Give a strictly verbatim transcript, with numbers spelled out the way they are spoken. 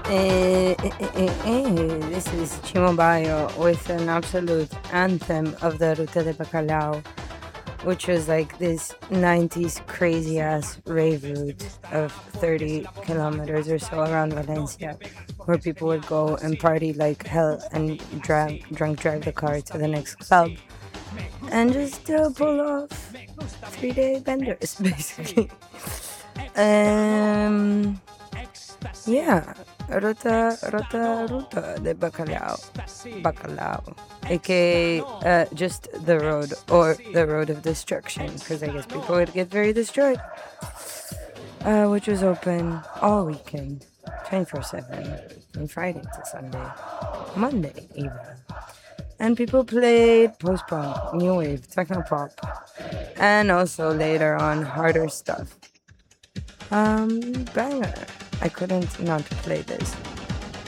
Eh, eh, eh, eh, eh, This is Chimo Bayo with an absolute anthem of the Ruta de Bacalhau, which was like this nineties crazy ass rave route of thirty kilometers or so around Valencia, where people would go and party like hell and drag, drunk drive the car to the next club and just uh, pull off three day benders, basically. Um, yeah, Ruta, Ruta, Ruta de Bacalhau. Bacalhau. A K A uh, just the road or the road of destruction, because I guess people would get very destroyed. Uh, which was open all weekend, twenty-four seven, from Friday to Sunday, Monday even. And people played post punk, new wave, techno pop, and also later on harder stuff. Um, banger. I couldn't not play this.